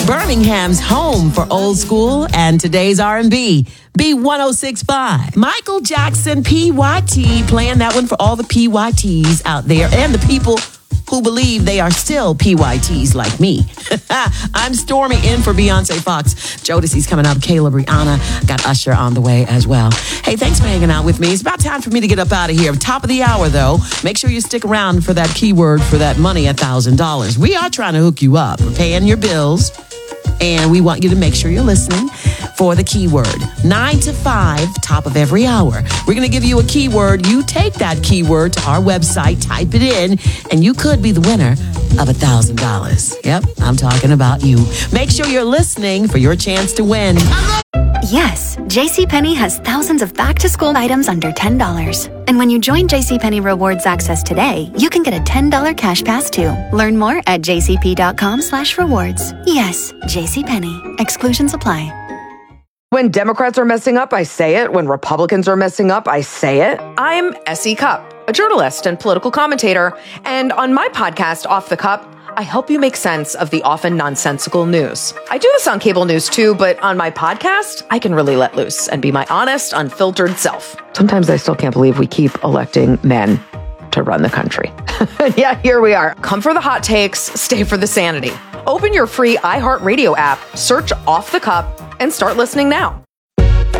Birmingham's home for old school and today's R&B. B1065. Michael Jackson, PYT, playing that one for all the PYTs out there and the people who believe they are still PYTs like me. I'm Stormy in for Beyonce Fox. Jodeci's coming up. Kayla, Brianna. Got Usher on the way as well. Hey, thanks for hanging out with me. It's about time for me to get up out of here. Top of the hour, though. Make sure you stick around for that keyword for that money, $1,000. We are trying to hook you up. We're paying your bills. And we want you to make sure you're listening for the keyword. 9 to 5, top of every hour. We're going to give you a keyword. You take that keyword to our website, type it in, and you could be the winner of $1,000. Yep, I'm talking about you. Make sure you're listening for your chance to win. Yes, JCPenney has thousands of back-to-school items under $10. And when you join JCPenney Rewards Access today, you can get a $10 cash pass too. Learn more at jcp.com/rewards. Yes, JCPenney. Exclusions apply. When Democrats are messing up, I say it. When Republicans are messing up, I say it. I'm S.E. Cupp, a journalist and political commentator. And on my podcast, Off the Cup, I help you make sense of the often nonsensical news. I do this on cable news too, but on my podcast, I can really let loose and be my honest, unfiltered self. Sometimes I still can't believe we keep electing men to run the country. Yeah, here we are. Come for the hot takes, stay for the sanity. Open your free iHeartRadio app, search Off the Cup, and start listening now.